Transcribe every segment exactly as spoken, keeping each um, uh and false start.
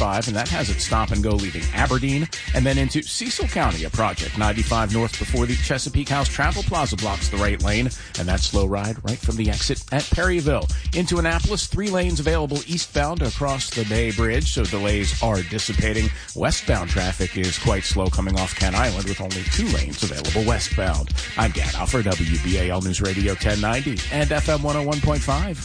ninety-five, and that has its stop and go leaving Aberdeen, and then into Cecil County, a project ninety-five north before the Chesapeake House Travel Plaza blocks the right lane, and that slow ride right from the exit at Perryville. Into Annapolis, three lanes available eastbound across the Bay Bridge, so delays are dissipating. Westbound traffic is quite slow coming off Kent Island with only two lanes available westbound. I'm Dan Alford, W B A L News Radio ten ninety and F M one oh one point five.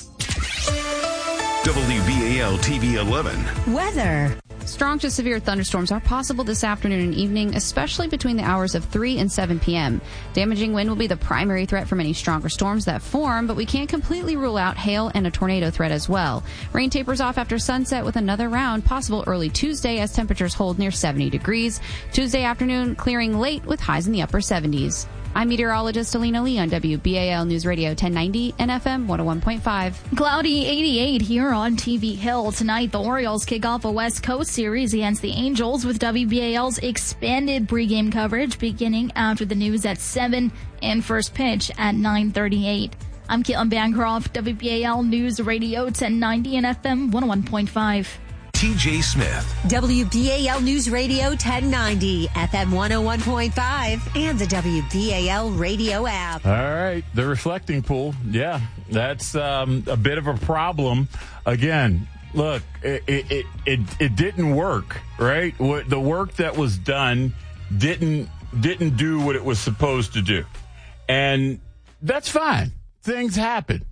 W B A L T V eleven. Weather. Strong to severe thunderstorms are possible this afternoon and evening, especially between the hours of three and seven p.m. Damaging wind will be the primary threat from any stronger storms that form, but we can't completely rule out hail and a tornado threat as well. Rain tapers off after sunset with another round possible early Tuesday as temperatures hold near seventy degrees. Tuesday afternoon clearing late with highs in the upper seventies. I'm meteorologist Alina Lee on W B A L News Radio ten ninety and F M one oh one point five. Cloudy eighty-eight here on T V Hill. Tonight, the Orioles kick off a West Coast series against the Angels with W B A L's expanded pregame coverage beginning after the news at seven and first pitch at nine thirty-eight. I'm Caitlin Bancroft, W B A L News Radio ten ninety and F M one oh one point five. T J Smith. W B A L News Radio ten ninety, F M one oh one point five, and the W B A L radio app. All right, the reflecting pool. Yeah, that's um, a bit of a problem. Again, look, it it, it it didn't work, right? What the work that was done didn't didn't do what it was supposed to do. And that's fine. Things happen.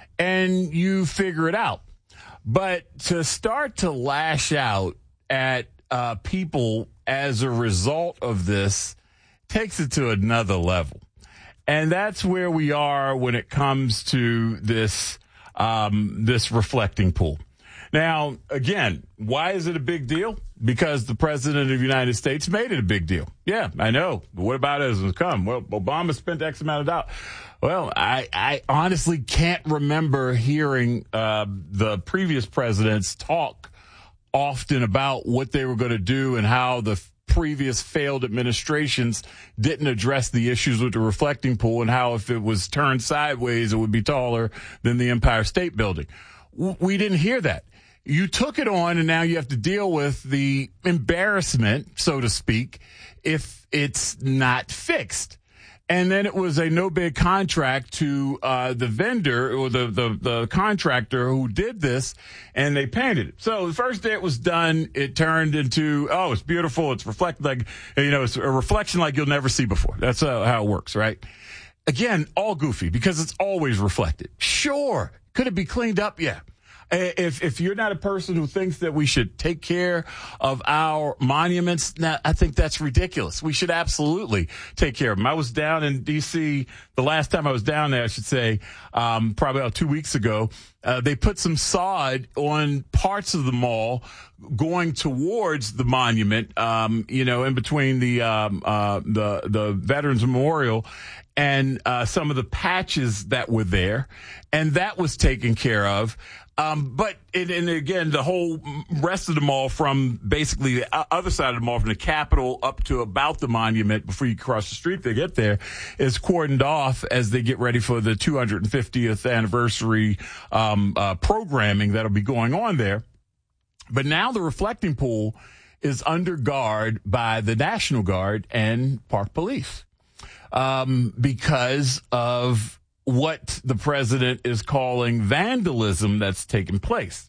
And you figure it out. But to start to lash out at uh, people as a result of this takes it to another level. And that's where we are when it comes to this um, this reflecting pool. Now, again, why is it a big deal? Because the president of the United States made it a big deal. Yeah, I know. But what about it as it's come? Well, Obama spent X amount of dollars. Well, I, I honestly can't remember hearing uh, the previous presidents talk often about what they were going to do and how the previous failed administrations didn't address the issues with the reflecting pool and how if it was turned sideways, it would be taller than the Empire State Building. We didn't hear that. You took it on, and now you have to deal with the embarrassment, so to speak, if it's not fixed. And then it was a no-bid contract to uh, the vendor or the, the, the contractor who did this, and they painted it. So the first day it was done, it turned into, oh, it's beautiful. It's reflect like, you know, it's a reflection like you'll never see before. That's uh, how it works, right? Again, all goofy because it's always reflected. Sure. Could it be cleaned up? Yeah. If if you're not a person who thinks that we should take care of our monuments, now, I think that's ridiculous. We should absolutely take care of them. I was down in D C the last time I was down there, I should say, um, probably about two weeks ago. Uh, they put some sod on parts of the mall going towards the monument, um, you know, in between the um, uh, the the Veterans Memorial and uh, some of the patches that were there, and that was taken care of. Um, but, and, and again, the whole rest of the mall from basically the other side of the mall, from the Capitol up to about the monument before you cross the street to get there, is cordoned off as they get ready for the two hundred fiftieth anniversary um, uh, programming that'll be going on there. But now the reflecting pool is under guard by the National Guard and Park Police um, because of what the president is calling vandalism that's taken place.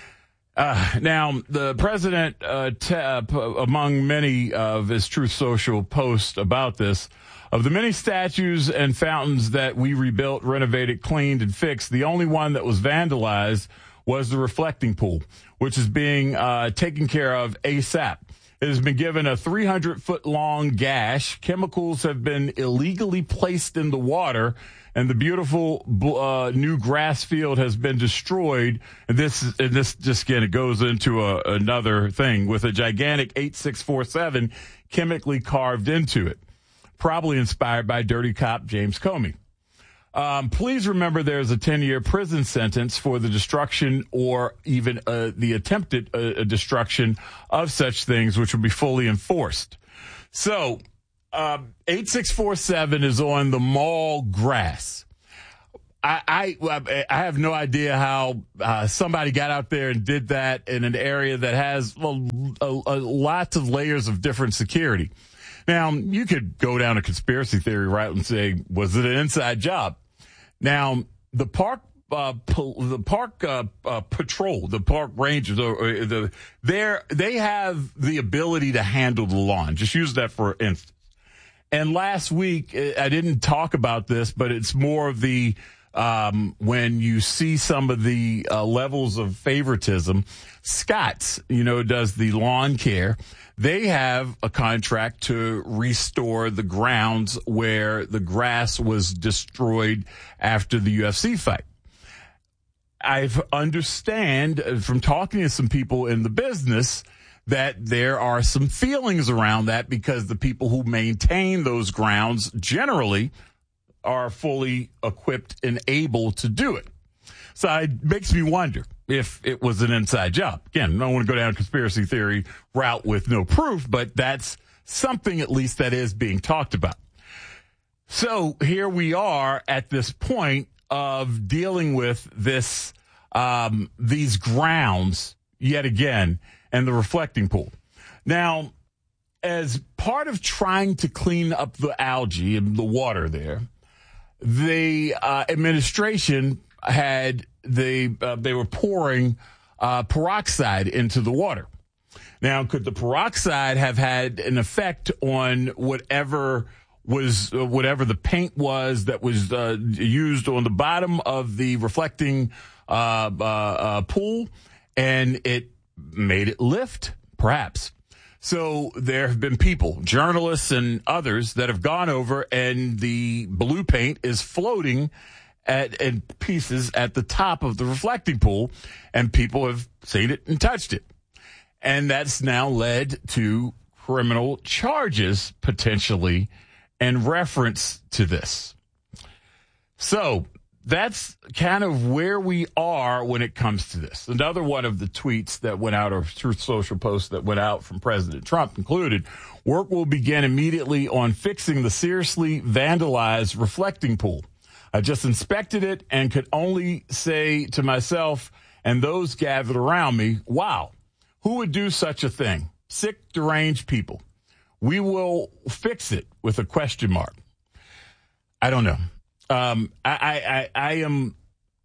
Uh, now, the president, uh, t- uh, p- among many of his Truth Social posts about this, of the many statues and fountains that we rebuilt, renovated, cleaned, and fixed, the only one that was vandalized was the reflecting pool, which is being uh, taken care of ASAP. It has been given a three hundred foot long gash. Chemicals have been illegally placed in the water, and the beautiful uh, new grass field has been destroyed. And this, and this just again, it goes into a, another thing with a gigantic eight six four seven chemically carved into it, probably inspired by dirty cop James Comey. Um, please remember there's a ten-year prison sentence for the destruction or even uh, the attempted uh, destruction of such things, which will be fully enforced. So uh, eight six four seven is on the mall grass. I, I I have no idea how uh, somebody got out there and did that in an area that has well, a, a lots of layers of different security. Now, you could go down a conspiracy theory route and say, was it an inside job? Now, the park uh, po- the park uh, uh, patrol, the park rangers, uh, the they're, they have the ability to handle the lawn. Just use that for instance. And last week, I didn't talk about this, but it's more of the Um, when you see some of the uh, levels of favoritism. Scott's, you know, does the lawn care. They have a contract to restore the grounds where the grass was destroyed after the U F C fight. I understand from talking to some people in the business that there are some feelings around that because the people who maintain those grounds generally are fully equipped and able to do it. So it makes me wonder if it was an inside job. Again, I don't want to go down a conspiracy theory route with no proof, but that's something at least that is being talked about. So here we are at this point of dealing with this, um, these grounds yet again and the reflecting pool. Now, as part of trying to clean up the algae and the water there, the uh, administration had they uh, they were pouring uh, peroxide into the water. Now, could the peroxide have had an effect on whatever was uh, whatever the paint was that was uh, used on the bottom of the reflecting uh, uh, uh, pool, and it made it lift? Perhaps. So there have been people, journalists and others, that have gone over and the blue paint is floating at in pieces at the top of the reflecting pool, and people have seen it and touched it. And that's now led to criminal charges potentially in reference to this. So that's kind of where we are when it comes to this. Another one of the tweets that went out, or Truth Social posts that went out from President Trump included, work will begin immediately on fixing the seriously vandalized reflecting pool. I just inspected it and could only say to myself and those gathered around me, wow, who would do such a thing? Sick, deranged people. We will fix it with a question mark. I don't know. Um, I, I, I am,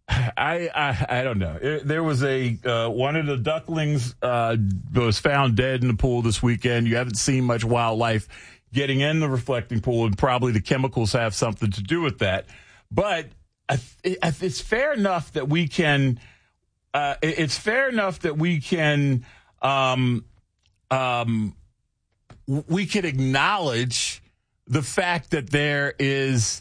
I, I, I don't know. There was a, uh, one of the ducklings, uh, was found dead in the pool this weekend. You haven't seen much wildlife getting in the reflecting pool, and probably the chemicals have something to do with that. But it's fair enough that we can, uh, it's fair enough that we can, um, um, we can acknowledge the fact that there is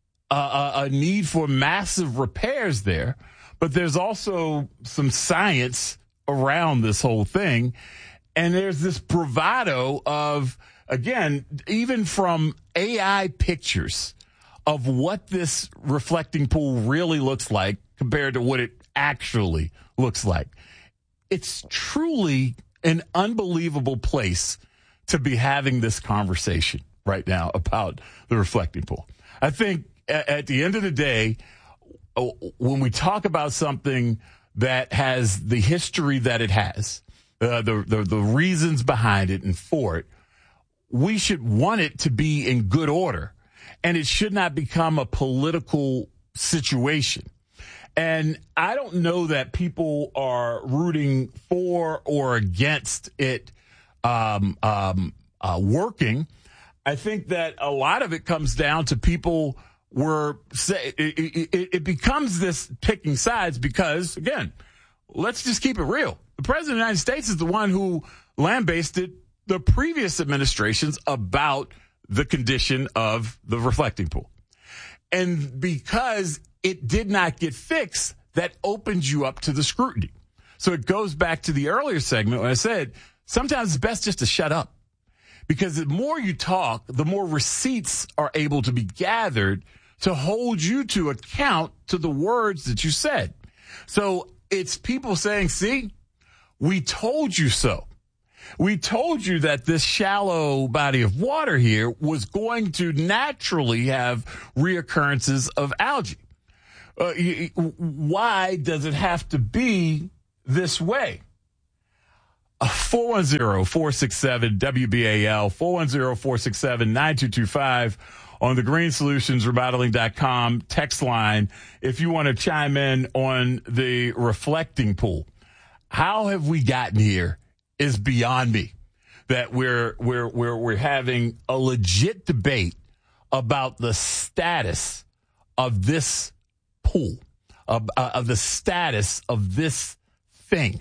a, a need for massive repairs there, but there's also some science around this whole thing. And there's this bravado of, again, even from A I pictures of what this reflecting pool really looks like compared to what it actually looks like. It's truly an unbelievable place to be having this conversation right now about the reflecting pool. I think at the end of the day, when we talk about something that has the history that it has, uh, the, the the reasons behind it and for it, we should want it to be in good order, and it should not become a political situation. And I don't know that people are rooting for or against it um, um, uh, working. I think that a lot of it comes down to people were say it, it, it becomes this picking sides because, again, let's just keep it real. The president of the United States is the one who lambasted the previous administrations about the condition of the reflecting pool. And because it did not get fixed, that opens you up to the scrutiny. So it goes back to the earlier segment when I said sometimes it's best just to shut up, because the more you talk, the more receipts are able to be gathered to hold you to account to the words that you said. So it's people saying, see, we told you so. We told you that this shallow body of water here was going to naturally have reoccurrences of algae. uh, y- why does it have to be this way? four one zero, four six seven, W B A L, four one zero, four six seven, nine two two five on the green solutions remodeling dot com text line if you want to chime in on the reflecting pool. How have we gotten here is beyond me. That we're we're we're we're having a legit debate about the status of this pool, of, uh, of the status of this thing.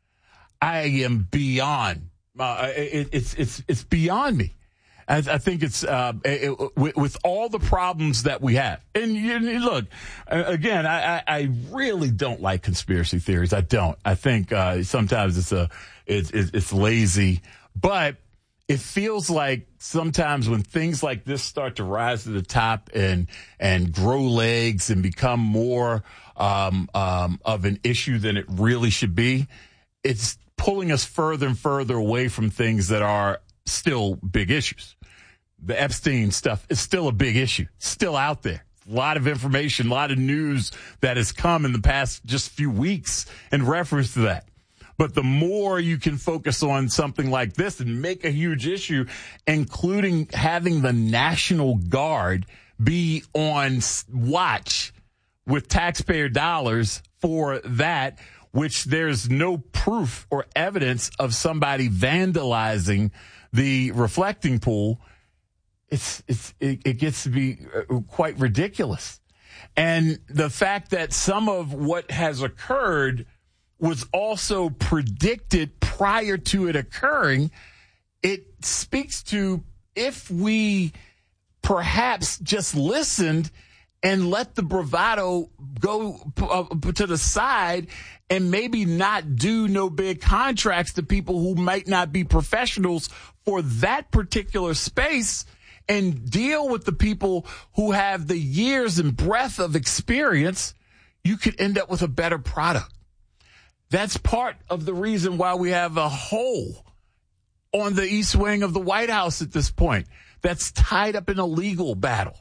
I am beyond. Uh, it, it's it's it's beyond me. I, I think it's uh, it, with, with all the problems that we have. And you, look, again, I, I really don't like conspiracy theories. I don't. I think uh, sometimes it's a it's it's lazy, but it feels like sometimes when things like this start to rise to the top and and grow legs and become more um, um, of an issue than it really should be, it's pulling us further and further away from things that are still big issues. The Epstein stuff is still a big issue, still out there. A lot of information, a lot of news that has come in the past just few weeks in reference to that. But the more you can focus on something like this and make a huge issue, including having the National Guard be on watch with taxpayer dollars for that, which there's no proof or evidence of somebody vandalizing the reflecting pool, it's it's it, it gets to be quite ridiculous. And the fact that some of what has occurred was also predicted prior to it occurring, it speaks to if we perhaps just listened and let the bravado go uh, to the side and maybe not do no big contracts to people who might not be professionals for that particular space and deal with the people who have the years and breadth of experience, you could end up with a better product. That's part of the reason why we have a hole on the east wing of the White House at this point that's tied up in a legal battle.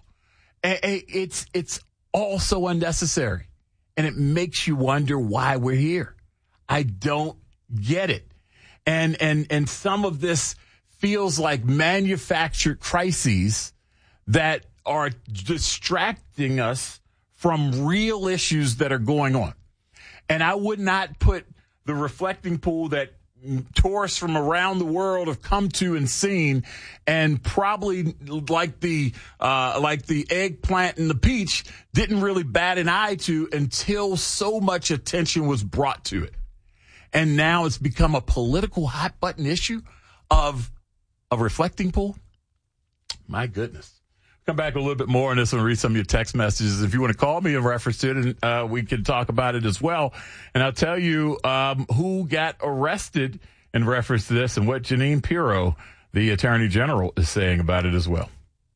It's it's all so unnecessary, and it makes you wonder why we're here. I don't get it. And and and some of this feels like manufactured crises that are distracting us from real issues that are going on. And I would not put the reflecting pool that tourists from around the world have come to and seen, and probably like the uh, like the eggplant and the peach, didn't really bat an eye to until so much attention was brought to it. And now it's become a political hot button issue of a reflecting pool. My goodness. Come back a little bit more on this and read some of your text messages. If you want to call me in reference to it, and uh, we can talk about it as well. And I'll tell you um, who got arrested in reference to this and what Jeanine Pirro, the Attorney General, is saying about it as well.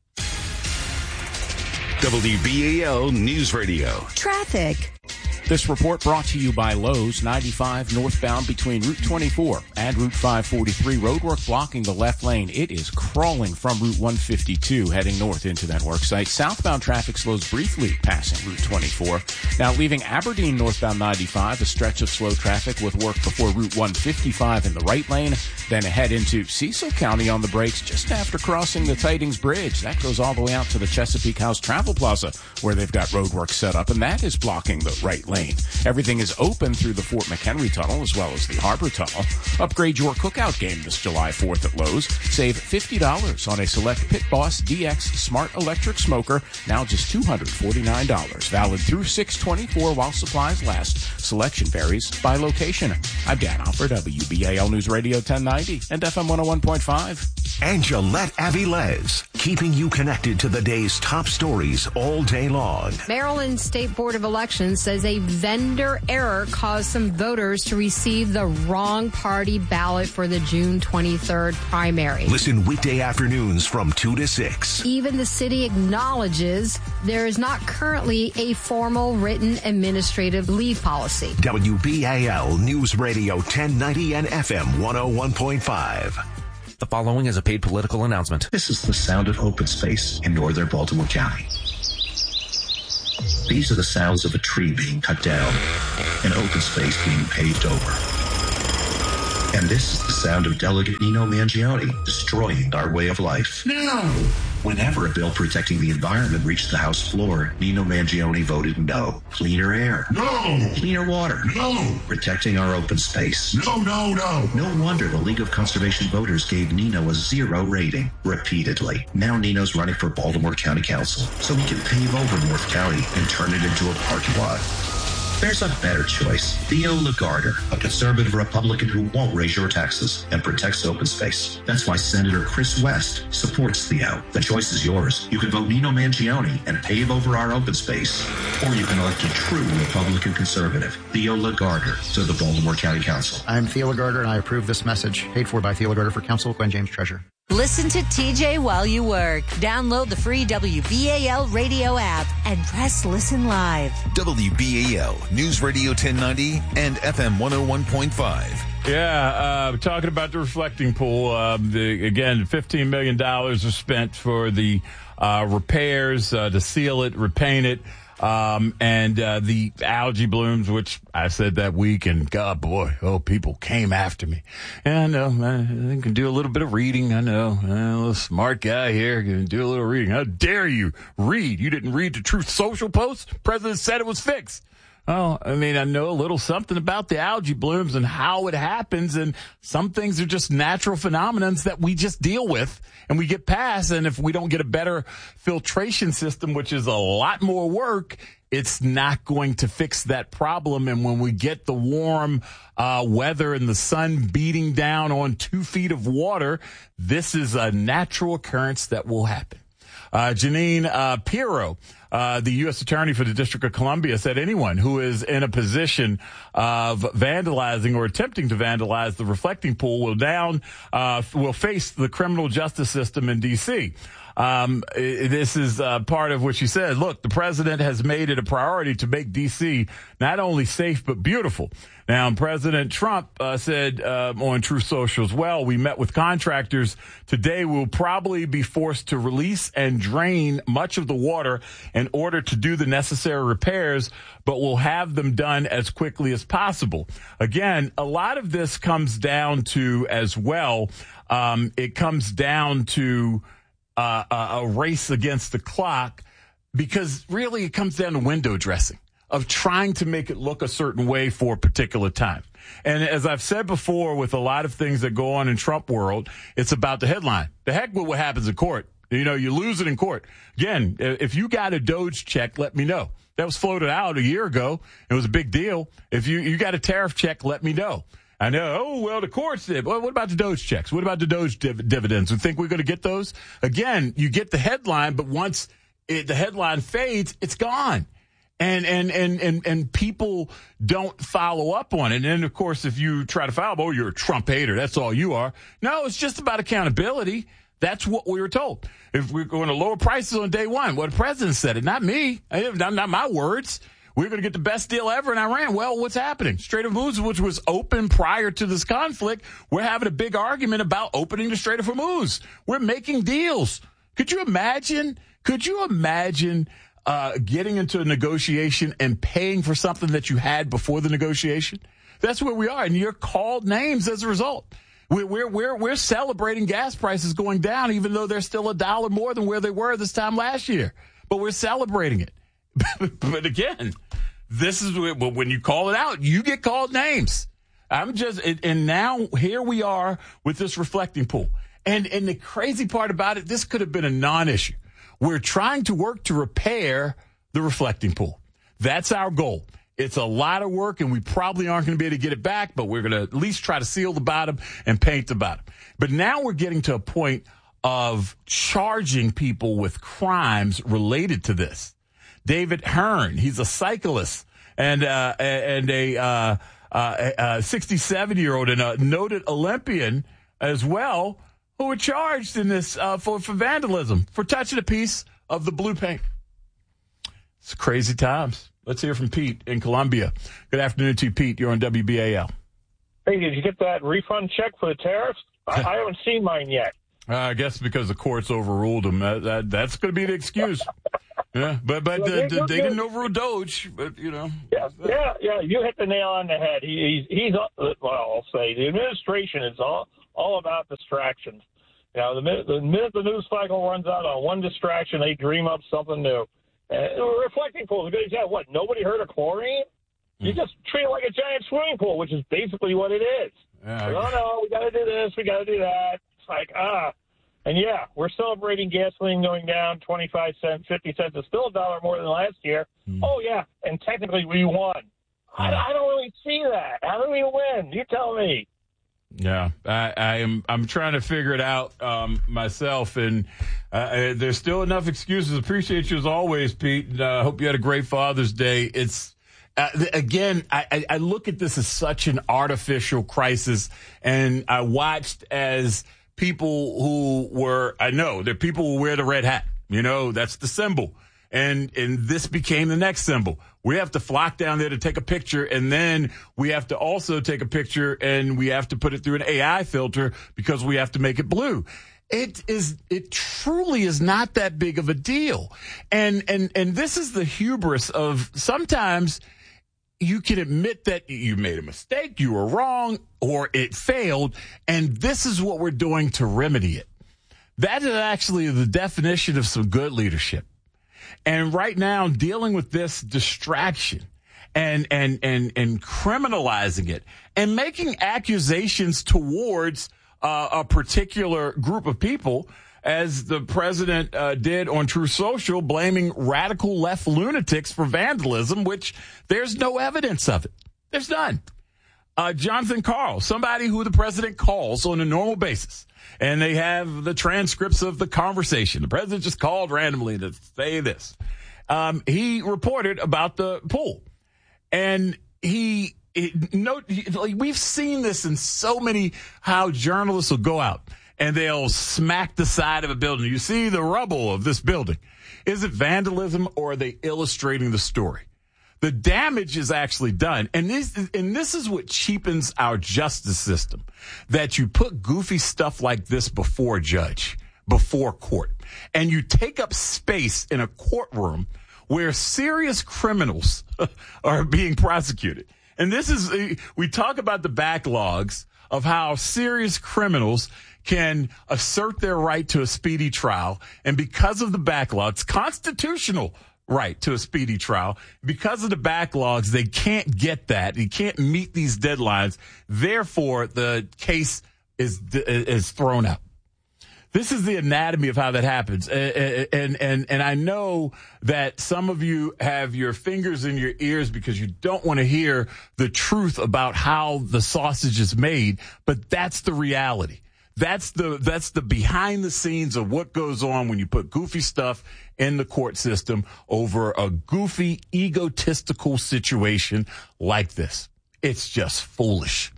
W B A L News Radio. Traffic. This report brought to you by Lowe's. Ninety-five northbound between Route twenty-four and Route five forty-three. Roadwork blocking the left lane. It is crawling from Route one fifty-two heading north into that work site. Southbound traffic slows briefly passing Route twenty-four. Now leaving Aberdeen northbound ninety-five, a stretch of slow traffic with work before Route one fifty-five in the right lane. Then ahead into Cecil County on the brakes just after crossing the Tidings Bridge. That goes all the way out to the Chesapeake House Travel Plaza where they've got roadwork set up, and that is blocking the right lane. Everything is open through the Fort McHenry Tunnel as well as the Harbor Tunnel. Upgrade your cookout game this July fourth at Lowe's. Save fifty dollars on a select Pit Boss D X Smart Electric Smoker, now just two hundred forty-nine dollars. Valid through six twenty-four while supplies last. Selection varies by location. I'm Dan Alford, W B A L News Radio ten ninety and F M one oh one point five. And Gillette Avilés, keeping you connected to the day's top stories all day long. Maryland State Board of Elections says a vendor error caused some voters to receive the wrong party ballot for the June twenty-third primary. Listen weekday afternoons from two to six. Even the city acknowledges there is not currently a formal written administrative leave policy. W B A L News Radio ten ninety and F M one oh one point five. The following is a paid political announcement. This is the sound of open space in northern Baltimore County. These are the sounds of a tree being cut down, an open space being paved over. And this is the sound of Delegate Nino Mangione destroying our way of life. No! Whenever a bill protecting the environment reached the House floor, Nino Mangione voted no. Cleaner air. No! Cleaner water. No! Protecting our open space. No, no, no! No wonder the League of Conservation Voters gave Nino a zero rating repeatedly. Now Nino's running for Baltimore County Council, so we can pave over North County and turn it into a parking lot. There's a better choice. Theo Lagarder, a conservative Republican who won't raise your taxes and protects open space. That's why Senator Chris West supports Theo. The choice is yours. You can vote Nino Mangione and pave over our open space. Or you can elect a true Republican conservative, Theo Lagarder, to the Baltimore County Council. I'm Theo Lagarder, and I approve this message. Paid for by Theo Lagarder for Council, Glenn James Treasurer. Listen to T J while you work. Download the free W B A L radio app and press listen live. W B A L News Radio ten ninety and F M one oh one point five. Yeah, uh, talking about the reflecting pool. Um, the, again, fifteen million dollars was spent for the uh, repairs uh, to seal it, repaint it. Um, and, uh, the algae blooms, which I said that week, and God, boy, oh, people came after me. And I know, I, I can do a little bit of reading. I know, I'm a little smart guy here, can do a little reading. How dare you read? You didn't read the Truth Social post? President said it was fixed. Oh, I mean, I know a little something about the algae blooms and how it happens, and some things are just natural phenomenons that we just deal with and we get past. And if we don't get a better filtration system, which is a lot more work, it's not going to fix that problem. And when we get the warm uh, weather and the sun beating down on two feet of water, this is a natural occurrence that will happen. Uh, Janine uh, Pirro, uh, the U S Attorney for the District of Columbia, said anyone who is in a position of vandalizing or attempting to vandalize the reflecting pool will down uh, will face the criminal justice system in D C Um, this is uh, part of what she said. Look, the president has made it a priority to make D C not only safe but beautiful. Now, President Trump uh, said uh, on Truth Social as well, we met with contractors today. We'll probably be forced to release and drain much of the water in order to do the necessary repairs, but we'll have them done as quickly as possible. Again, a lot of this comes down to as well, um, it comes down to uh, a race against the clock, because really it comes down to window dressing, of trying to make it look a certain way for a particular time. And as I've said before, with a lot of things that go on in Trump world, it's about the headline. The heck with what happens in court. You know, you lose it in court. Again, if you got a Doge check, let me know. That was floated out a year ago. It was a big deal. If you, you got a tariff check, let me know. I know, oh, well, the courts did. Well, what about the Doge checks? What about the Doge div- dividends? We think we're going to get those? Again, you get the headline, but once it, the headline fades, it's gone. And, and, and, and, and people don't follow up on it. And then, of course, if you try to follow, oh, you're a Trump hater. That's all you are. No, it's just about accountability. That's what we were told. If we're going to lower prices on day one, well, the president said it, not me. Not, not my words. We're going to get the best deal ever in Iran. Well, what's happening? Strait of Hormuz, which was open prior to this conflict, we're having a big argument about opening the Strait of Hormuz. We're making deals. Could you imagine? Could you imagine Uh, getting into a negotiation and paying for something that you had before the negotiation? That's where we are, and you're called names as a result. We're, we're, we're, we're celebrating gas prices going down, even though they're still a dollar more than where they were this time last year. But we're celebrating it. But again, this is when you call it out, you get called names. I'm just, and now here we are with this reflecting pool. And, and the crazy part about it, this could have been a non-issue. We're trying to work to repair the reflecting pool. That's our goal. It's a lot of work, and we probably aren't going to be able to get it back, but we're going to at least try to seal the bottom and paint the bottom. But now we're getting to a point of charging people with crimes related to this. David Hearn, he's a cyclist and uh, and a uh, uh, sixty-seven-year-old and a noted Olympian as well, who were charged in this uh, for, for vandalism, for touching a piece of the blue paint. It's crazy times. Let's hear from Pete in Columbia. Good afternoon to you, Pete. You're on W B A L. Hey, did you get that refund check for the tariffs? I, I haven't seen mine yet. Uh, I guess because the courts overruled them. That, that, that's going to be the excuse. Yeah, but but Well, the, you- the, you- they didn't overrule Doge, but you know. Yeah, yeah, yeah. You hit the nail on the head. He, he's, he's, well, I'll say the administration is all, all about distractions. You know, the minute, the minute the news cycle runs out on one distraction, they dream up something new. Uh, reflecting pools, yeah, what? Nobody heard of chlorine? You just treat it like a giant swimming pool, which is basically what it is. Yeah, Like, oh no, we got to do this, we got to do that. It's like ah, and yeah, we're celebrating gasoline going down twenty-five cents, fifty cents. It's still a dollar more than last year. Mm. Oh yeah, and technically we won. I, I don't really see that. How do we win? You tell me. Yeah, I, I am. I'm trying to figure it out um, myself, and uh, there's still enough excuses. Appreciate you as always, Pete. I uh, hope you had a great Father's Day. It's uh, again, I, I look at this as such an artificial crisis, and I watched as people who were. I know there are people who wear the red hat. You know, that's the symbol. And and this became the next symbol. We have to flock down there to take a picture, and then we have to also take a picture, and we have to put it through an A I filter because we have to make it blue. It is it truly is not that big of a deal. And and and this is the hubris of sometimes you can admit that you made a mistake, you were wrong, or it failed, and this is what we're doing to remedy it. That is actually the definition of some good leadership. And right now, dealing with this distraction and, and, and, and criminalizing it and making accusations towards uh, a particular group of people, as the president uh, did on True Social, blaming radical left lunatics for vandalism, which there's no evidence of it. There's none. Uh, Jonathan Karl, somebody who the president calls on a normal basis, and they have the transcripts of the conversation. The president just called randomly to say this. Um, he reported about the pool, and he, he no, he, like we've seen this in so many, how journalists will go out and they'll smack the side of a building. You see the rubble of this building. Is it vandalism, or are they illustrating the story? The damage is actually done. And this, and this is what cheapens our justice system, that you put goofy stuff like this before a judge, before court, and you take up space in a courtroom where serious criminals are being prosecuted. And this is, we talk about the backlogs of how serious criminals can assert their right to a speedy trial. And because of the backlogs, constitutional right to a speedy trial, because of the backlogs, they can't get that. You can't meet these deadlines. Therefore, the case is is thrown out. This is the anatomy of how that happens. And, and, and, and I know that some of you have your fingers in your ears because you don't want to hear the truth about how the sausage is made, but that's the reality. That's the that's the behind the scenes of what goes on when you put goofy stuff in the court system over a goofy, egotistical situation like this. It's just foolish.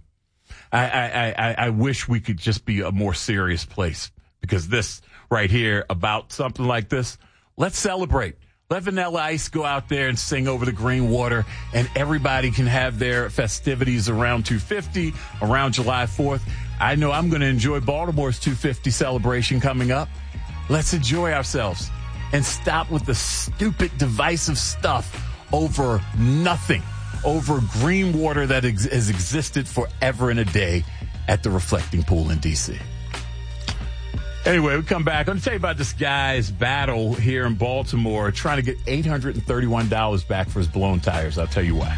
I I, I, I wish we could just be a more serious place, because this right here about something like this, let's celebrate. Let Vanilla Ice go out there and sing Over the Green Water, and everybody can have their festivities around two fifty, around July fourth. I know I'm going to enjoy Baltimore's two fifty celebration coming up. Let's enjoy ourselves and stop with the stupid, divisive stuff over nothing, over green water that ex- has existed forever and a day at the Reflecting Pool in D C. Anyway, we come back. I'm going to tell you about this guy's battle here in Baltimore, trying to get eight hundred thirty-one dollars back for his blown tires. I'll tell you why.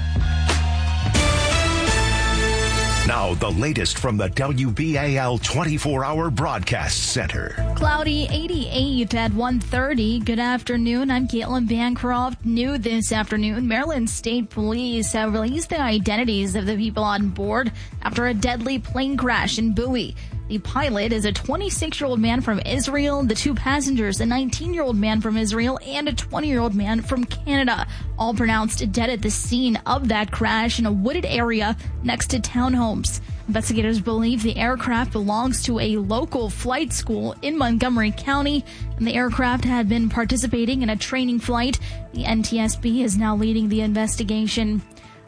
Now, the latest from the W B A L twenty-four hour Broadcast Center. Cloudy eighty-eight at one thirty. Good afternoon. I'm Caitlin Bancroft. New this afternoon, Maryland State Police have released the identities of the people on board after a deadly plane crash in Bowie. The pilot is a twenty-six-year-old man from Israel. The two passengers, a nineteen-year-old man from Israel and a twenty-year-old man from Canada, all pronounced dead at the scene of that crash in a wooded area next to townhomes. Investigators believe the aircraft belongs to a local flight school in Montgomery County, and the aircraft had been participating in a training flight. The N T S B is now leading the investigation.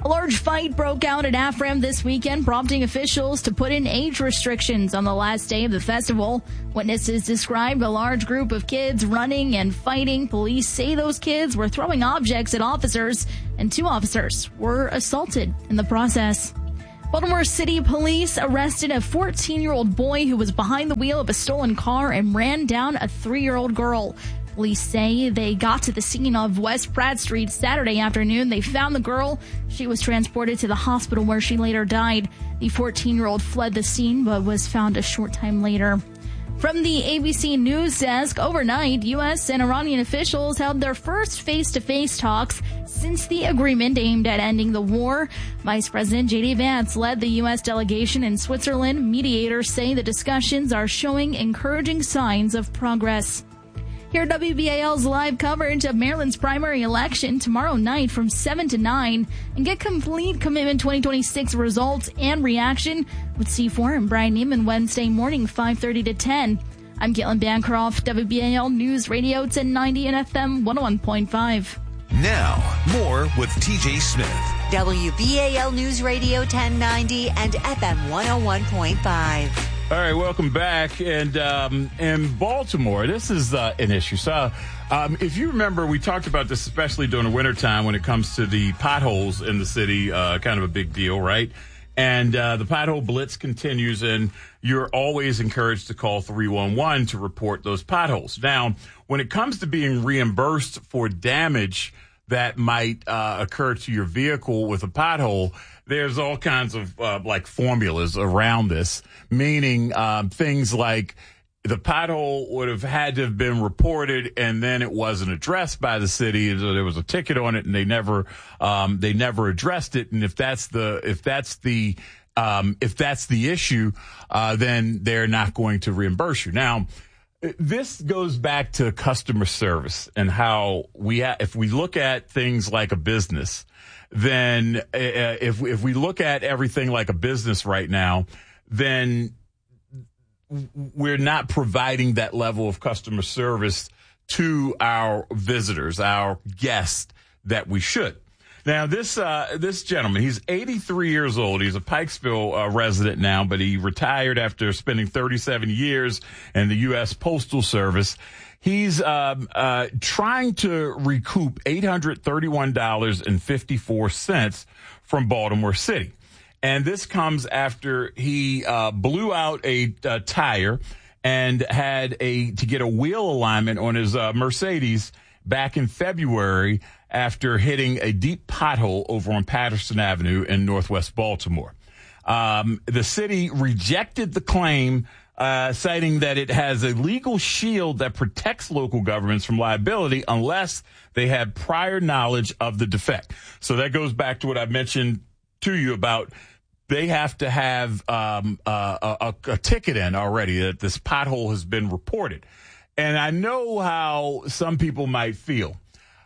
A large fight broke out at AFRAM this weekend, prompting officials to put in age restrictions on the last day of the festival. Witnesses described a large group of kids running and fighting. Police say those kids were throwing objects at officers, and two officers were assaulted in the process. Baltimore City Police arrested a fourteen-year-old boy who was behind the wheel of a stolen car and ran down a three-year-old girl. Police say they got to the scene of West Pratt Street Saturday afternoon. They found the girl. She was transported to the hospital where she later died. The fourteen-year-old fled the scene but was found a short time later. From the A B C News Desk, overnight, U S and Iranian officials held their first face-to-face talks since the agreement aimed at ending the war. Vice President J D Vance led the U S delegation in Switzerland. Mediators say the discussions are showing encouraging signs of progress. Hear W B A L's live coverage of Maryland's primary election tomorrow night from seven to nine and get complete Commitment twenty twenty-six results and reaction with C four and Brian Neiman Wednesday morning five thirty to ten. I'm Caitlin Bancroft, W B A L News Radio ten ninety and F M one oh one point five. Now, more with T J Smith. W B A L News Radio ten ninety and F M one oh one point five. All right, welcome back. And um, in Baltimore, this is uh, an issue. So um, if you remember, we talked about this, especially during the wintertime when it comes to the potholes in the city, uh, kind of a big deal, right? And uh, the pothole blitz continues, and you're always encouraged to call three one one to report those potholes. Now, when it comes to being reimbursed for damage that might uh, occur to your vehicle with a pothole, there's all kinds of uh, like formulas around this, meaning um, things like the pothole would have had to have been reported and then it wasn't addressed by the city. So there was a ticket on it and they never um, they never addressed it. And if that's the if that's the um, if that's the issue, uh, then they're not going to reimburse you. Now, this goes back to customer service and how we ha- if we look at things like a business, then uh, if if we look at everything like a business right now, then we're not providing that level of customer service to our visitors, our guests, that we should. Now, this uh, this gentleman, he's eighty-three years old. He's a Pikesville uh, resident now, but he retired after spending thirty-seven years in the U S Postal Service. He's um, uh, trying to recoup eight hundred thirty-one dollars and fifty-four cents from Baltimore City. And this comes after he uh, blew out a, a tire and had a to get a wheel alignment on his uh, Mercedes back in February after hitting a deep pothole over on Patterson Avenue in Northwest Baltimore. Um, the city rejected the claim, uh, citing that it has a legal shield that protects local governments from liability unless they had prior knowledge of the defect. So that goes back to what I mentioned to you about they have to have um, uh, a, a ticket in already that this pothole has been reported. And I know how some people might feel.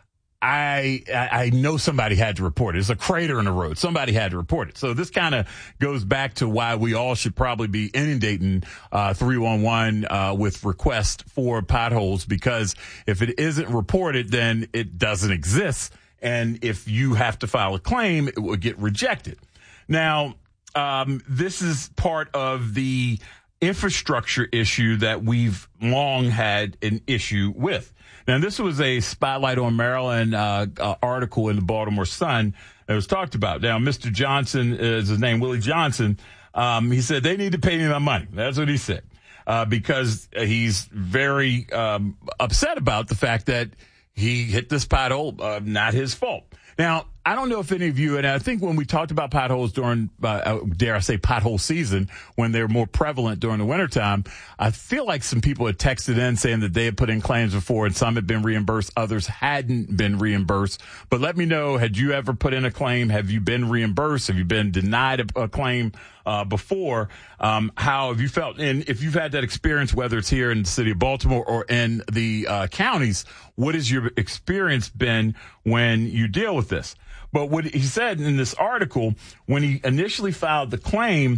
I I know somebody had to report it. It's a crater in the road. Somebody had to report it. So this kind of goes back to why we all should probably be inundating uh, three one one uh, with requests for potholes, because if it isn't reported, then it doesn't exist. And if you have to file a claim, it will get rejected. Now, um, this is part of the infrastructure issue that we've long had an issue with. Now, this was a Spotlight on Maryland uh, uh, article in the Baltimore Sun that was talked about. Now, Mister Johnson is his name, Willie Johnson. Um, he said they need to pay me my money. That's what he said, uh, because he's very um, upset about the fact that he hit this pothole, uh, not his fault. Now, I don't know if any of you, and I think when we talked about potholes during, uh, dare I say, pothole season, when they're more prevalent during the wintertime, I feel like some people had texted in saying that they had put in claims before and some had been reimbursed, others hadn't been reimbursed. But let me know, had you ever put in a claim? Have you been reimbursed? Have you been denied a, a claim uh, before? Um, how have you felt? And if you've had that experience, whether it's here in the city of Baltimore or in the uh, counties, what has your experience been when you deal with this? But what he said in this article, when he initially filed the claim,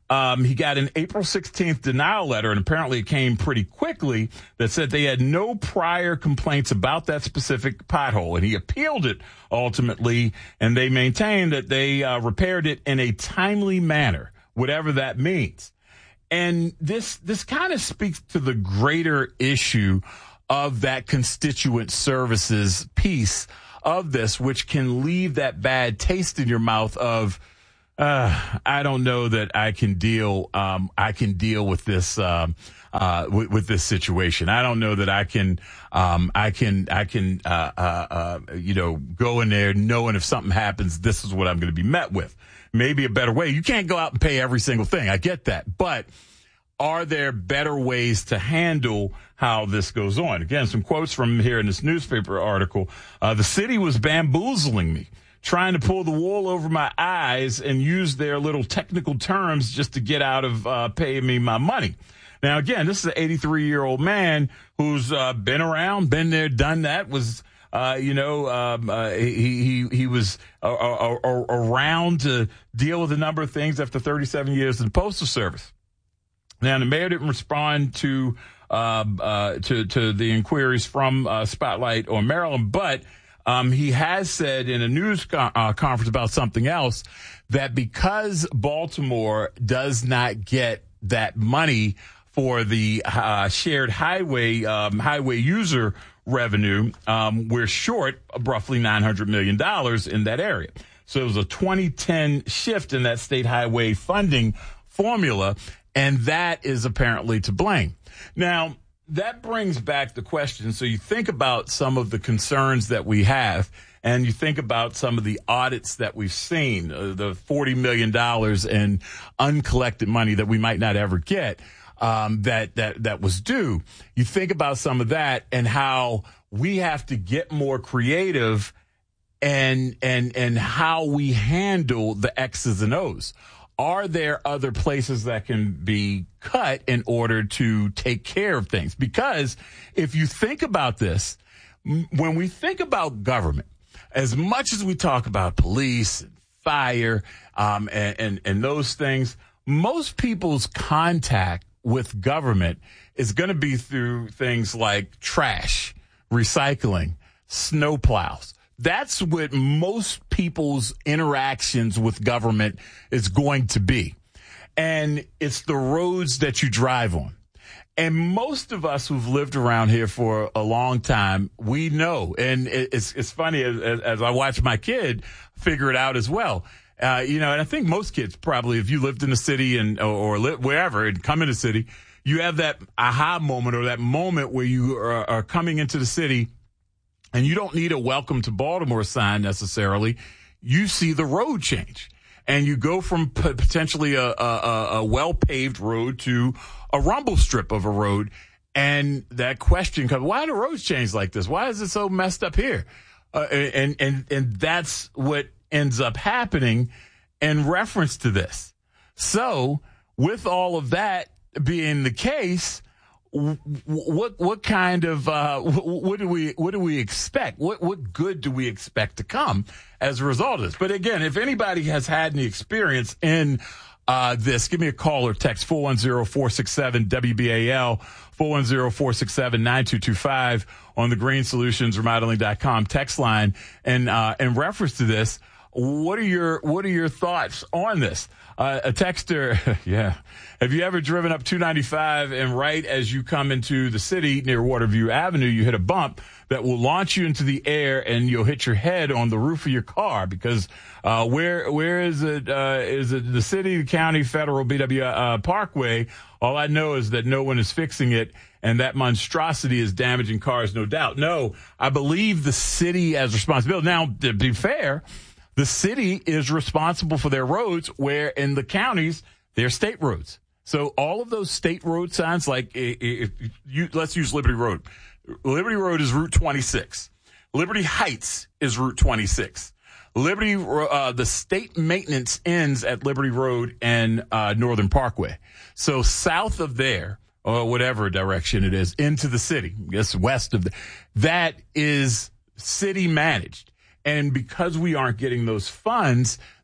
Um, he got an April sixteenth denial letter, and apparently it came pretty quickly, that said they had no prior complaints about that specific pothole. And he appealed it ultimately, and they maintained that they uh, repaired it in a timely manner, whatever that means. And this this kind of speaks to the greater issue of that constituent services piece of this, which can leave that bad taste in your mouth of, Uh, I don't know that I can deal. Um, I can deal with this. Um, uh, with, with this situation. I don't know that I can. Um, I can. I can. Uh, uh, uh, you know, go in there knowing if something happens, this is what I'm going to be met with. Maybe a better way. You can't go out and pay every single thing. I get that, but are there better ways to handle how this goes on? Again, some quotes from here in this newspaper article. Uh, the city was bamboozling me, trying to pull the wool over my eyes and use their little technical terms just to get out of uh, paying me my money. Now, again, this is an eighty-three-year-old man who's uh, been around, been there, done that, was, uh, you know, um, uh, he, he he was uh, uh, uh, around to deal with a number of things after thirty-seven years in the Postal Service. Now, the mayor didn't respond to uh, uh, to, to the inquiries from uh, Spotlight on Maryland, but Um, he has said in a news co- uh, conference about something else that because Baltimore does not get that money for the uh, shared highway um, highway user revenue, um, we're short of roughly nine hundred million dollars in that area. So it was a twenty ten shift in that state highway funding formula, and that is apparently to blame. Now, that brings back the question. So you think about some of the concerns that we have, and you think about some of the audits that we've seen, uh, the forty million dollars in uncollected money that we might not ever get, um, that, that, that was due. You think about some of that and how we have to get more creative and, and, and how we handle the X's and O's. Are there other places that can be cut in order to take care of things? Because if you think about this, when we think about government, as much as we talk about police and fire um, and, and, and those things, most people's contact with government is going to be through things like trash, recycling, snowplows. That's what most people's interactions with government is going to be. And it's the roads that you drive on. And most of us who've lived around here for a long time, we know. And it's it's funny, as, as I watch my kid figure it out as well. Uh, you know, and I think most kids probably, if you lived in the city and or, or live wherever and come in the city, you have that aha moment or that moment where you are, are coming into the city. And you don't need a welcome to Baltimore sign necessarily. You see the road change. And you go from p- potentially a, a, a well-paved road to a rumble strip of a road. And that question comes, why do roads change like this? Why is it so messed up here? Uh, and, and, and that's what ends up happening in reference to this. So with all of that being the case, What what kind of uh, what do we what do we expect? What what good do we expect to come as a result of this? But again, if anybody has had any experience in uh, this, give me a call or text four one zero, four six seven, W B A L, four one zero, four six seven, nine two two five on the green solutions remodeling dot com text line. And uh, in reference to this, what are your what are your thoughts on this? Uh, a texter, yeah. Have you ever driven up two ninety-five and right as you come into the city near Waterview Avenue, you hit a bump that will launch you into the air and you'll hit your head on the roof of your car because uh, where where is it? Uh, is it the city, the county, federal, B W uh, Parkway? All I know is that no one is fixing it, and that monstrosity is damaging cars, no doubt. No, I believe the city has responsibility. Now, to be fair, the city is responsible for their roads, where in the counties, they're state roads. So all of those state road signs, like if you, let's use Liberty Road. Liberty Road is Route twenty-six. Liberty Heights is Route twenty-six. Liberty, uh, the state maintenance ends at Liberty Road and uh, Northern Parkway. So south of there, or whatever direction it is, into the city, I guess west of the, that is city managed. And because we aren't getting those funds,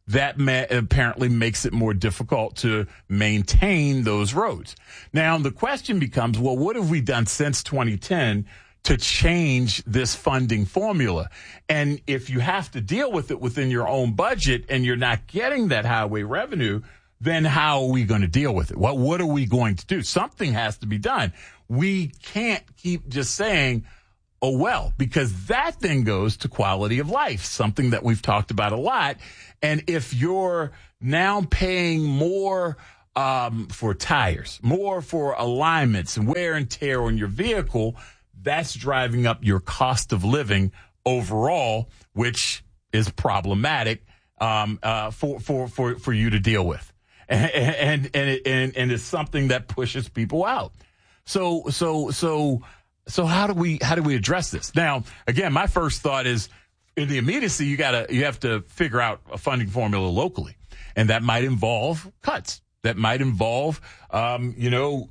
that ma- apparently makes it more difficult to maintain those roads. Now, the question becomes, well, what have we done since twenty ten to change this funding formula? And if you have to deal with it within your own budget and you're not getting that highway revenue, then how are we going to deal with it? What, what are we going to do? Something has to be done. We can't keep just saying, oh, well, because that then goes to quality of life, something that we've talked about a lot. And if you're now paying more um, for tires, more for alignments and wear and tear on your vehicle, that's driving up your cost of living overall, which is problematic um, uh, for, for, for, for you to deal with. And, and, and, it, and, and it's something that pushes people out. So, so, so, so how do we, how do we address this? Now, again, my first thought is in the immediacy, you gotta, you have to figure out a funding formula locally. And that might involve cuts. That might involve, um, you know,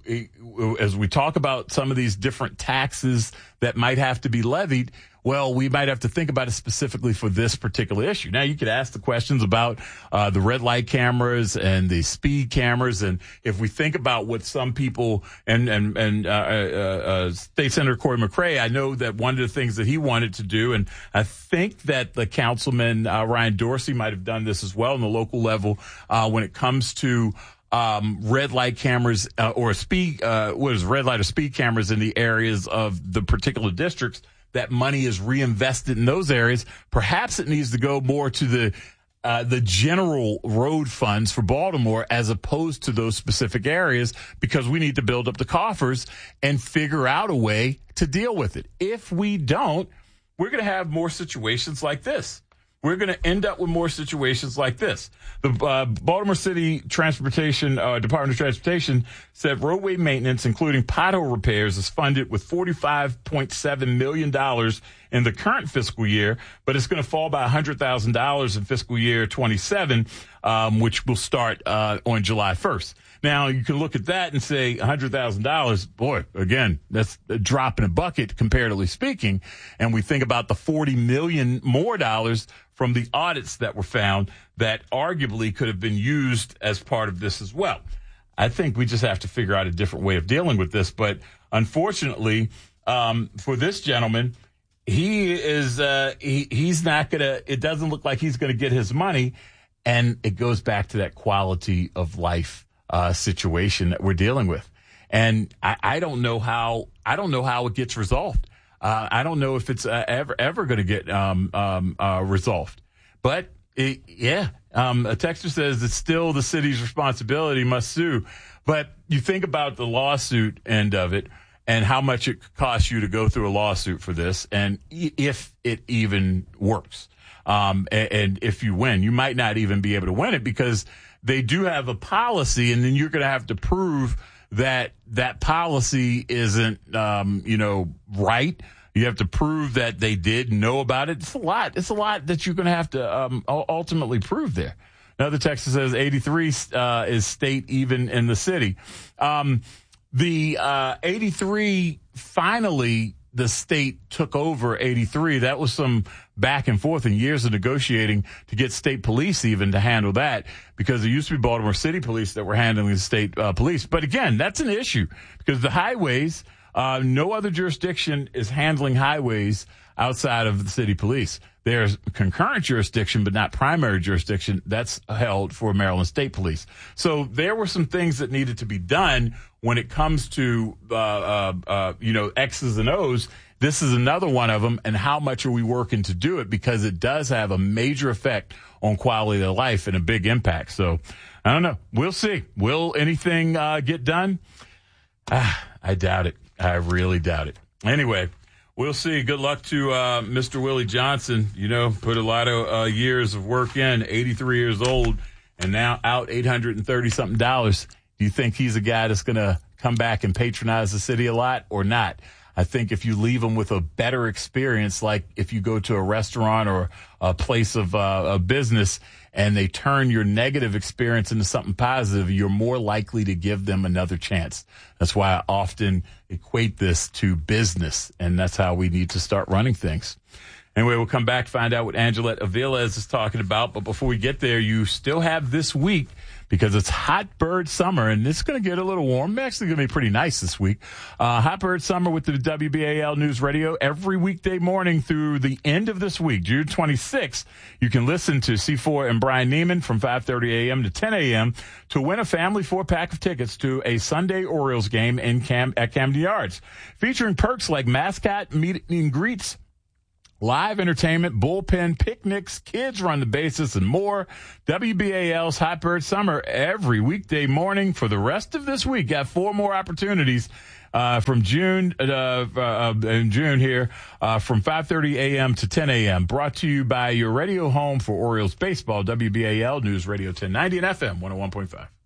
as we talk about some of these different taxes that might have to be levied, well, we might have to think about it specifically for this particular issue. Now, you could ask the questions about uh, the red light cameras and the speed cameras. And if we think about what some people and, and, and uh, uh, uh, State Senator Cory McCray, I know that one of the things that he wanted to do, and I think that the councilman uh, Ryan Dorsey might have done this as well on the local level uh, when it comes to Um, red light cameras uh, or speed, uh, what is red light or speed cameras in the areas of the particular districts, that money is reinvested in those areas. Perhaps it needs to go more to the uh, the general road funds for Baltimore as opposed to those specific areas, because we need to build up the coffers and figure out a way to deal with it. If we don't, we're going to have more situations like this. We're going to end up with more situations like this. The uh, Baltimore City Transportation uh, Department of Transportation said roadway maintenance, including pothole repairs, is funded with forty-five point seven million dollars in the current fiscal year, but it's going to fall by one hundred thousand dollars in fiscal year twenty-seven, um, which will start uh, on July first. Now, you can look at that and say one hundred thousand dollars, boy, again, that's a drop in a bucket, comparatively speaking. And we think about the forty million dollars more dollars from the audits that were found that arguably could have been used as part of this as well. I think we just have to figure out a different way of dealing with this. But unfortunately, um, for this gentleman, he is, uh, he, he's not going to, it doesn't look like he's going to get his money. And it goes back to that quality of life uh, situation that we're dealing with. And I, I don't know how, I don't know how it gets resolved. Uh, I don't know if it's uh, ever ever going to get um, um, uh, resolved. But, it, yeah, um, a texter says it's still the city's responsibility, must sue. But you think about the lawsuit end of it and how much it costs you to go through a lawsuit for this, and if it even works. Um, and, and if you win, you might not even be able to win it because they do have a policy, and then you're going to have to prove that that policy isn't, um, you know, right. You have to prove that they did know about it. It's a lot. It's a lot that you're going to have to um, ultimately prove there. Another text says eighty-three uh, is state even in the city. Um, the uh, eighty-three, finally, the state took over eighty-three. That was some back and forth and years of negotiating to get state police even to handle that, because there used to be Baltimore City Police that were handling the state uh, police. But again, that's an issue because the highways, uh, no other jurisdiction is handling highways outside of the city police. There's concurrent jurisdiction, but not primary jurisdiction. That's held for Maryland State Police. So there were some things that needed to be done when it comes to, uh, uh, uh, you know, X's and O's. This is another one of them. And how much are we working to do it? Because it does have a major effect on quality of life and a big impact. So I don't know. We'll see. Will anything uh, get done? Ah, I doubt it. I really doubt it. Anyway, we'll see. Good luck to uh, Mister Willie Johnson. You know, put a lot of uh, years of work in, eighty-three years old, and now out eight hundred thirty something dollars. Do you think he's a guy that's going to come back and patronize the city a lot or not? I think if you leave him with a better experience, like if you go to a restaurant or a place of uh, a business and they turn your negative experience into something positive, you're more likely to give them another chance. That's why I often equate this to business, and that's how we need to start running things. Anyway, we'll come back, find out what Angelette Aviles is talking about. But before we get there, you still have this week, because it's Hot Bird Summer, and it's going to get a little warm. Actually going to be pretty nice this week. Uh, Hot Bird Summer with the W B A L News Radio every weekday morning through the end of this week, June twenty-sixth. You can listen to C four and Brian Neiman from five thirty a.m. to ten a.m. to win a family four-pack of tickets to a Sunday Orioles game in Cam- at Camden Yards, featuring perks like mascot meet and greets, live entertainment, bullpen picnics, kids run the bases, and more. W B A L's Hot Bird Summer every weekday morning for the rest of this week. Got four more opportunities uh, from June, uh, uh, in June here, uh, from five thirty a.m. to ten a.m. Brought to you by your radio home for Orioles baseball, W B A L News Radio ten ninety and F M one oh one point five.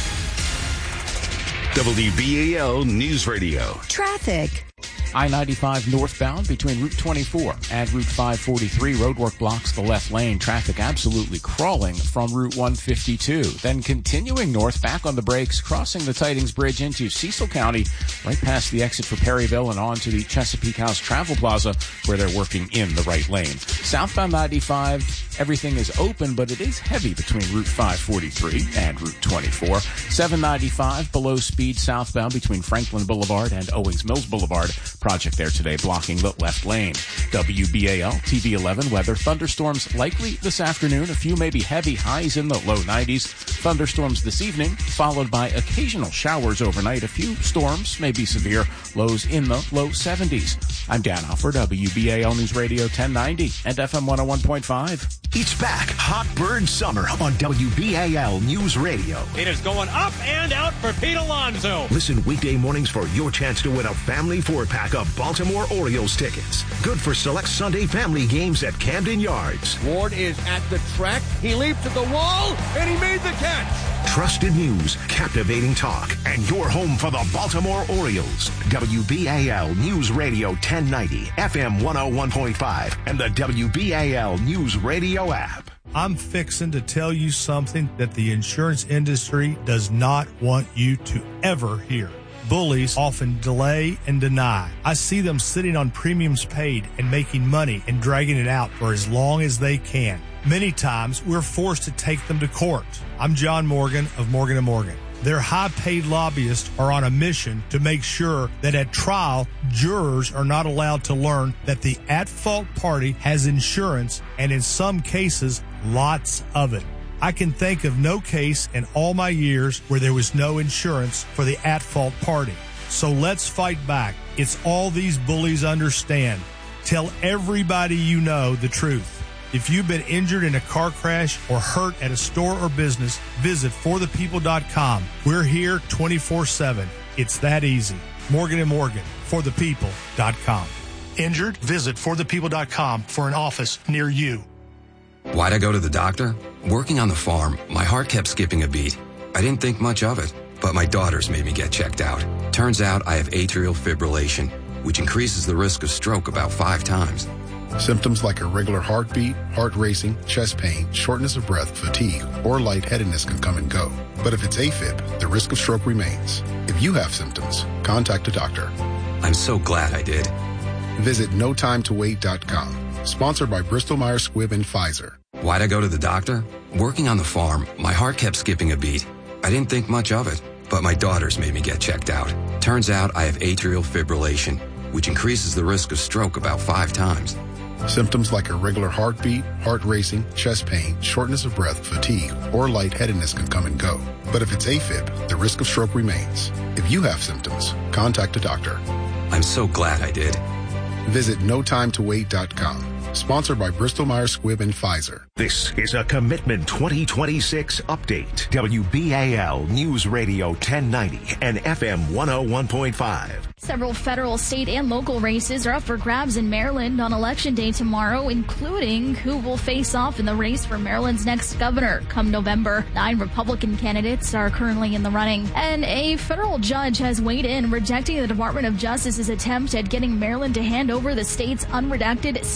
W B A L News Radio. Traffic. I ninety-five northbound between Route twenty-four and Route five forty-three. Roadwork blocks the left lane. Traffic absolutely crawling from Route one fifty-two. Then continuing north, back on the brakes, crossing the Tidings Bridge into Cecil County, right past the exit for Perryville and on to the Chesapeake House Travel Plaza, where they're working in the right lane. Southbound ninety-five, everything is open, but it is heavy between Route five forty-three and Route twenty-four. seven ninety-five below speed southbound between Franklin Boulevard and Owings Mills Boulevard. Project there today blocking the left lane. W B A L T V eleven weather. Thunderstorms likely this afternoon. A few maybe heavy, highs in the low nineties. Thunderstorms this evening, followed by occasional showers overnight. A few storms may be severe. Lows in the low seventies. I'm Dan Hoffer, W B A L News Radio ten ninety and F M one oh one point five. It's back. Hot Bird Summer on W B A L News Radio. It is going up and out for Pete Alonso. Listen weekday mornings for your chance to win a family four-pack of Baltimore Orioles tickets. Good for select Sunday family games at Camden Yards. Ward is at the track. He leaped to the wall, and he made the catch. Trusted news, captivating talk, and your home for the Baltimore Orioles. W B A L News Radio ten ninety, F M one oh one point five, and the W B A L News Radio app. I'm fixing to tell you something that the insurance industry does not want you to ever hear. Bullies often delay and deny. I see them sitting on premiums paid and making money and dragging it out for as long as they can. Many times, we're forced to take them to court. I'm John Morgan of Morgan and Morgan. Their high-paid lobbyists are on a mission to make sure that at trial, jurors are not allowed to learn that the at-fault party has insurance, and in some cases, lots of it. I can think of no case in all my years where there was no insurance for the at-fault party. So let's fight back. It's all these bullies understand. Tell everybody you know the truth. If you've been injured in a car crash or hurt at a store or business, visit for the people dot com. We're here twenty-four seven. It's that easy. Morgan and Morgan, for the people dot com. Injured? Visit for the people dot com for an office near you. Why'd I go to the doctor? Working on the farm, my heart kept skipping a beat. I didn't think much of it, but my daughters made me get checked out. Turns out I have atrial fibrillation, which increases the risk of stroke about five times. Symptoms like irregular heartbeat, heart racing, chest pain, shortness of breath, fatigue, or lightheadedness can come and go. But if it's AFib, the risk of stroke remains. If you have symptoms, contact a doctor. I'm so glad I did. Visit no time to wait dot com. Sponsored by Bristol Myers Squibb and Pfizer. Why'd I go to the doctor? Working on the farm, my heart kept skipping a beat. I didn't think much of it, but my daughters made me get checked out. Turns out I have atrial fibrillation, which increases the risk of stroke about five times. Symptoms like irregular heartbeat, heart racing, chest pain, shortness of breath, fatigue, or lightheadedness can come and go. But if it's AFib, the risk of stroke remains. If you have symptoms, contact a doctor. I'm so glad I did. Visit no time to wait dot com. Sponsored by Bristol Myers Squibb and Pfizer. This is a Commitment twenty twenty-six update. W B A L News Radio ten ninety and F M one oh one point five. Several federal, state, and local races are up for grabs in Maryland on Election Day tomorrow, including who will face off in the race for Maryland's next governor come November. Nine Republican candidates are currently in the running. And a federal judge has weighed in, rejecting the Department of Justice's attempt at getting Maryland to hand over the state's unredacted statewide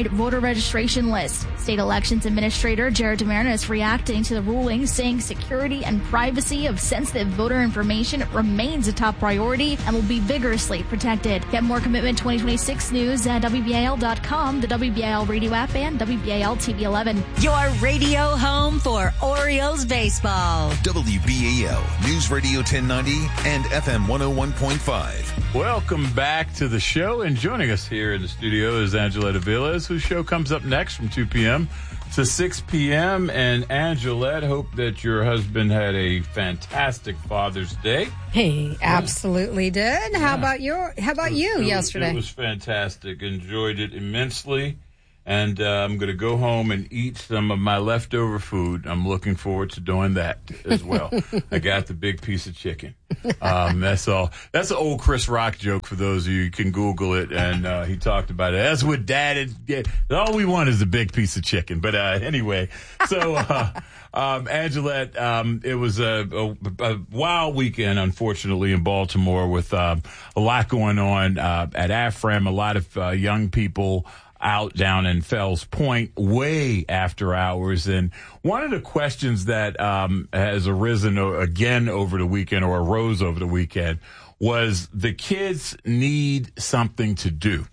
statewide voter registration list. State Elections Administrator Jared Demarinis reacting to the ruling, saying security and privacy of sensitive voter information remains a top priority and will be vigorously protected. Get more Commitment twenty twenty-six news at W B A L dot com, the W B A L radio app, and W B A L T V eleven. Your radio home for Orioles baseball. W B A L News Radio ten ninety and F M one oh one point five. Welcome back to the show, and joining us here in the studio is Angelette Aviles, whose show comes up next from two p.m. to six p.m. And Angelette, hope that your husband had a fantastic Father's Day. He absolutely did. How about your? How about you It was- yesterday? It was fantastic. Enjoyed it immensely. And uh, I'm going to go home and eat some of my leftover food. I'm looking forward to doing that as well. I got the big piece of chicken. Um, that's all. That's an old Chris Rock joke for those of you. You can Google it, and uh, he talked about it. That's what Dad is. Yeah, all we want is a big piece of chicken. But uh, anyway, so uh, um, Angelette, um, it was a, a, a wild weekend, unfortunately, in Baltimore with um, a lot going on uh, at AFRAM. A lot of uh, young people out down in Fells Point way after hours. And one of the questions that um, has arisen again over the weekend, or arose over the weekend, was the kids need something to do.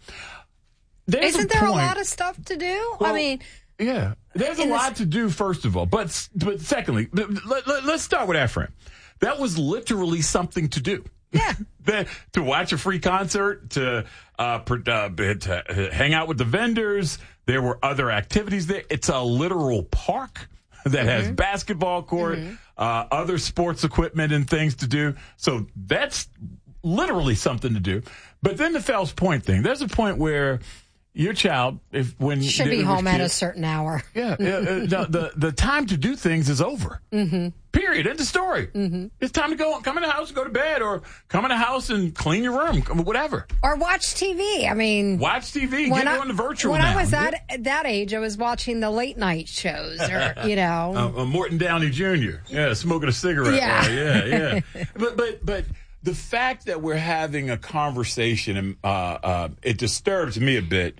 There's Isn't a there a point- lot of stuff to do? Well, I mean, yeah, there's a in lot this- to do, first of all. But but secondly, let, let, let's start with AFRAM. That was literally something to do. Yeah. The, to watch a free concert, to uh, per, uh, to hang out with the vendors. There were other activities there. It's a literal park that mm-hmm. has basketball court, mm-hmm. uh, other sports equipment and things to do. So that's literally something to do. But then the Fells Point thing. There's a point where your child, if when should be home at a certain hour. Yeah, yeah uh, the, the the time to do things is over. Mm-hmm. Period. End of story. Mm-hmm. It's time to go. Come in the house and go to bed, or come in the house and clean your room, whatever. Or watch T V. I mean, watch T V. Get on the virtual. When now. I was that that age, I was watching the late night shows, or you know, uh, uh, Morton Downey Junior Yeah, smoking a cigarette. Yeah, uh, yeah, yeah. but but but. The fact that we're having a conversation, and uh, uh, it disturbs me a bit,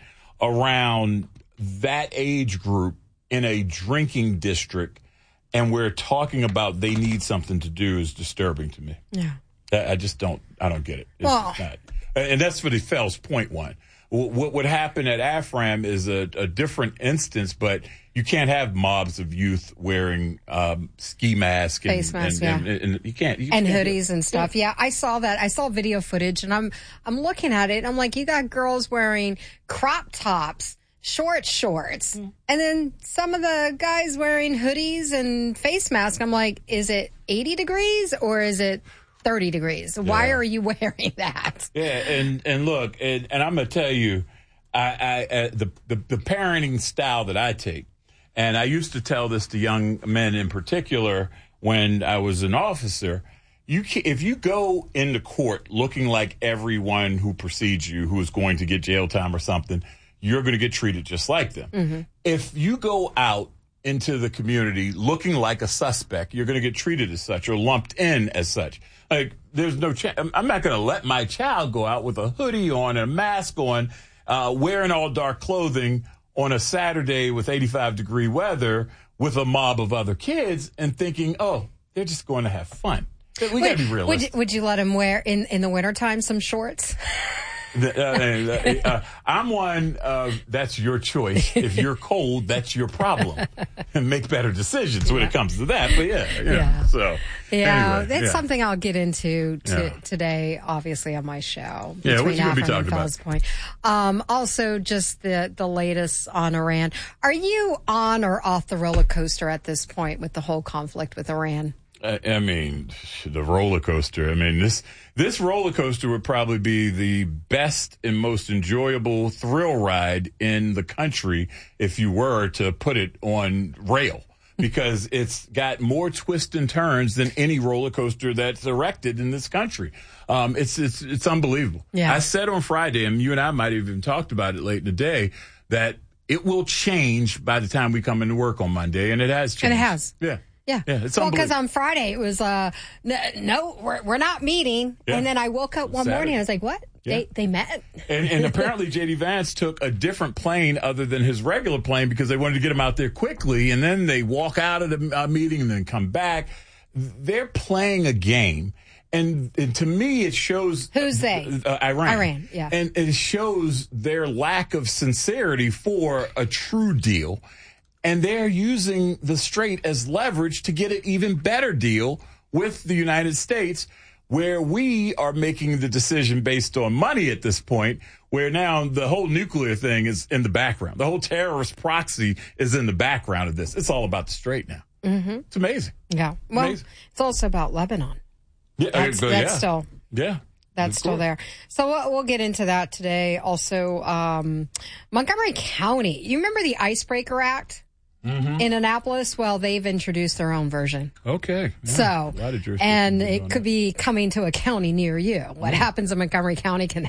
around that age group in a drinking district, and we're talking about they need something to do, is disturbing to me. Yeah, I just don't. I don't get it. It's well, not. And that's for the Fells Point one. What would happen at AFRAM is a, a different instance, but you can't have mobs of youth wearing um, ski masks and, face masks, and, yeah. and, and, and you can't you and can't hoodies and stuff. Yeah. yeah, I saw that. I saw video footage, and I'm I'm looking at it. And I'm like, you got girls wearing crop tops, short shorts, mm. and then some of the guys wearing hoodies and face masks. I'm like, is it eighty degrees or is it thirty degrees? Why yeah. are you wearing that? Yeah, and and look, and, and I'm gonna tell you, I, I uh, the, the the parenting style that I take, and I used to tell this to young men in particular when I was an officer. You can, if you go into court looking like everyone who precedes you, who is going to get jail time or something, you're going to get treated just like them. Mm-hmm. If you go out into the community looking like a suspect, you're going to get treated as such or lumped in as such. Like, there's no chance. I'm not going to let my child go out with a hoodie on and a mask on, uh, wearing all dark clothing on a Saturday with eighty-five degree weather with a mob of other kids and thinking, oh, they're just going to have fun. We got to be realistic. Would you, would you let him wear in, in the wintertime some shorts? uh, uh, uh, I'm one, uh, that's your choice. If you're cold, that's your problem. And make better decisions yeah. when it comes to that. But yeah, yeah. yeah. So, yeah, anyway, that's yeah. something I'll get into to, yeah. today, obviously, on my show. Yeah, what you going to be talking about? Point. Um, also, just the, the latest on Iran. Are you on or off the roller coaster at this point with the whole conflict with Iran? I, I mean, the roller coaster. I mean, this this roller coaster would probably be the best and most enjoyable thrill ride in the country if you were to put it on rail, because it's got more twists and turns than any roller coaster that's erected in this country. Um, it's it's it's unbelievable. Yeah. I said on Friday, and you and I might have even talked about it late in the day, that it will change by the time we come into work on Monday, and it has changed. And it has. Yeah. Yeah. yeah it's well, because on Friday it was, uh, no, no we're, we're not meeting. Yeah. And then I woke up one Saturday. morning and I was like, what? Yeah. They they met. And, and apparently J D Vance took a different plane other than his regular plane because they wanted to get him out there quickly. And then they walk out of the uh, meeting and then come back. They're playing a game. And, and to me, it shows... Who's they? Uh, Iran. Iran, yeah. And it shows their lack of sincerity for a true deal. And they're using the Strait as leverage to get an even better deal with the United States, where we are making the decision based on money at this point, where now the whole nuclear thing is in the background. The whole terrorist proxy is in the background of this. It's all about the Strait now. Mm-hmm. It's amazing. Yeah. Well, amazing. It's also about Lebanon. Yeah, that's, uh, that's yeah. still yeah, that's still there. So we'll, we'll get into that today. Also, um, Montgomery County. You remember the Icebreaker Act mm-hmm. in Annapolis? Well, they've introduced their own version. Okay. Yeah. So, a lot of and it could that. be coming to a county near you. What mm. happens in Montgomery County can